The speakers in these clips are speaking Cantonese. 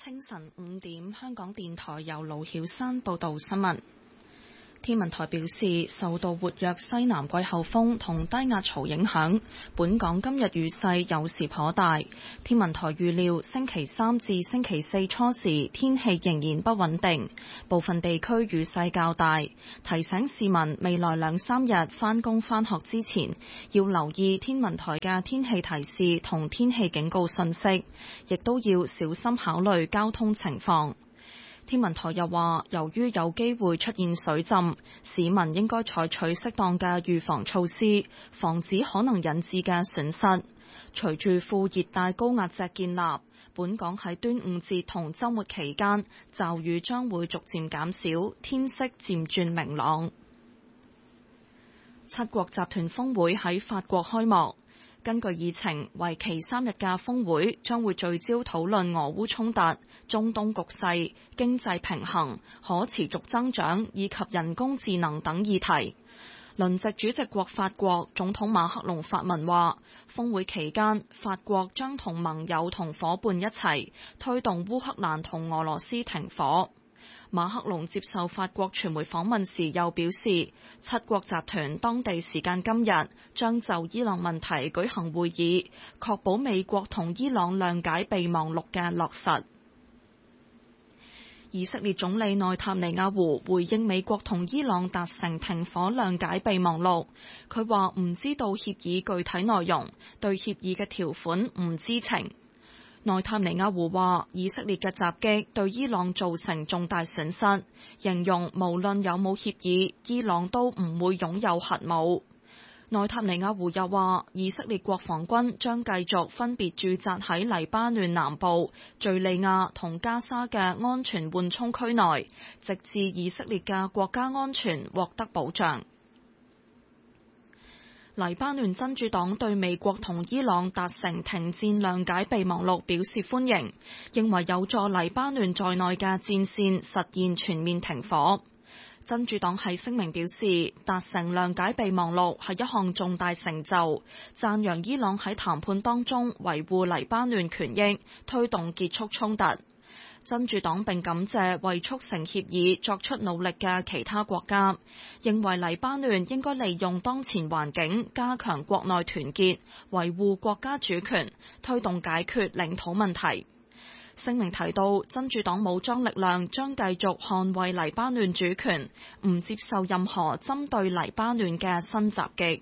清晨5點，香港電台由盧曉山報道新聞。天文台表示，受到活躍西南季候風同低壓槽影響，本港今日雨勢有時頗大。天文台預料星期三至星期四初時天氣仍然不穩定，部分地區雨勢較大，提醒市民未來2-3日返工返學之前要留意天文台嘅天氣提示同天氣警告信息，亦都要小心考慮交通情況。天文台又話，由於有機會出現水浸，市民應該採取適當嘅預防措施，防止可能引致嘅損失。隨住副熱帶高壓脊建立，本港喺端午節同週末期間，驟雨將會逐漸減少，天色漸轉明朗。七國集團峰會喺法國開幕。根據議程，為期3日嘅峰會將會聚焦討論俄烏衝突、中東局勢、經濟平衡、可持續增長以及人工智能等議題。輪值主席國法國總統馬克龍發文話，峰會期間，法國將同盟友同夥伴一齊推動烏克蘭同俄羅斯停火。馬克龍接受法國傳媒訪問時又表示，七國集團當地時間今日將就伊朗問題舉行會議，確保美國同伊朗諒解備忘錄嘅落實。以色列總理內塔尼亞胡回應美國同伊朗達成停火諒解備忘錄，佢話唔知道協議具體內容，對協議嘅條款唔知情。內塔尼亞胡話，以色列嘅襲擊對伊朗造成重大損失，形容無論有冇協議，伊朗都唔會擁有核武。內塔尼亞胡又話，以色列國防軍將繼續分別駐紮喺黎巴嫩南部、敘利亞同加沙嘅安全緩衝區內，直至以色列嘅國家安全獲得保障。黎巴嫩真主黨對美國同伊朗達成停戰諒解備忘錄表示歡迎，認為有助黎巴嫩在內嘅戰線實現全面停火。真主黨喺聲明表示，達成諒解備忘錄係一項重大成就，讚揚伊朗喺談判當中維護黎巴嫩權益，推動結束衝突。真主黨並感謝為促成協議作出努力嘅其他國家，認為黎巴嫩應該利用當前環境加強國內團結，維護國家主權，推動解決領土問題。聲明提到，真主黨武裝力量將繼續捍衛黎巴嫩主權，唔接受任何針對黎巴嫩嘅新襲擊。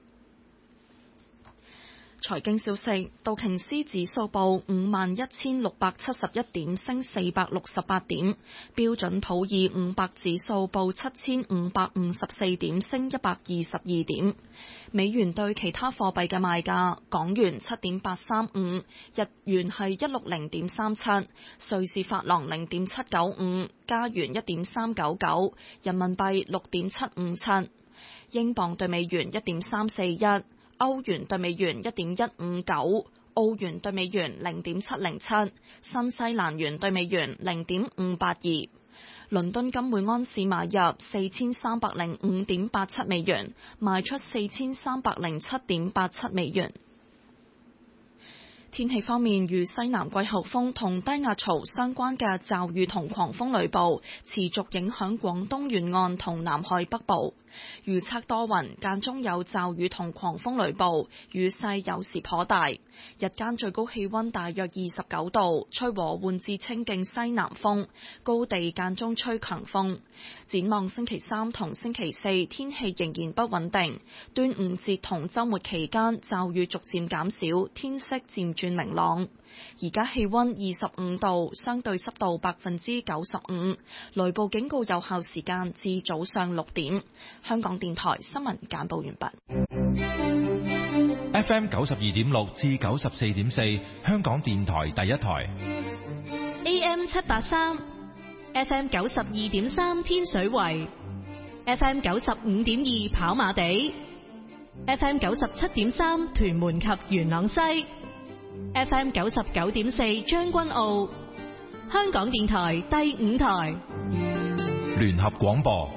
財經消息，道瓊斯指數報51,671點，升468點；標準普爾500指數報7,554點，升122點。美元對其他貨幣嘅賣價：港元7.835，日元係160.37，瑞士法郎0.795，加元1.399，人民幣6.757，英鎊對美元1.341。歐元對美元1.159，澳元對美元0.707，新西蘭元對美元0.582。倫敦金每安士買入4305.87美元，賣出4307.87美元。天氣方面，與西南季候風同低壓槽相關嘅驟雨同狂風雷暴持續影響廣東沿岸同南海北部。預測多雲，間中有驟雨同狂風雷暴，雨勢有時頗大。日間最高氣溫大約29度，吹和緩至清勁西南風，高地間中吹強風。展望星期三同星期四，天氣仍然不穩定。端午節同週末期間，驟雨逐漸減少，天色漸轉明朗。而家氣溫25度，相對濕度95%，雷暴警告有效時間至早上6點。香港電台新聞簡報完畢。 FM 92.6至94.4，香港電台第一台。 AM 783 ，FM 92.3天水圍，FM 95.2跑馬地，FM 97.3屯門及元朗西。FM 99.4將軍澳，香港電台第5台聯合廣播。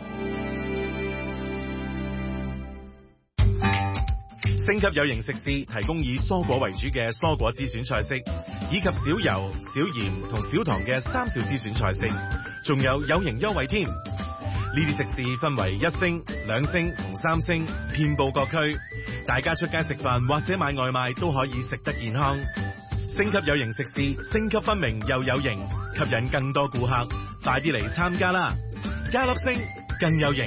星級有型食肆提供以蔬果為主嘅蔬果之選菜式， 以及少油、少鹽同少糖嘅3小之選菜式，仲有型優惠添。呢啲食肆分為1星、2星同3星，遍佈各區。大家出街食飯或者買外賣都可以食得健康。星級有型食肆，星級分明又有型，吸引更多顧客。快啲嚟參加啦！加粒星更有型。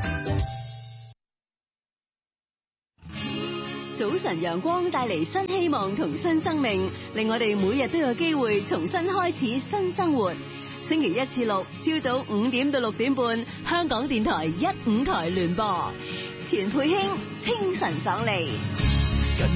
早晨陽光帶嚟新希望同新生命，令我哋每日都有機會重新開始新生活。星期1至6朝早5點到6點半，香港電台1、5台聯播。錢佩卿清晨爽利。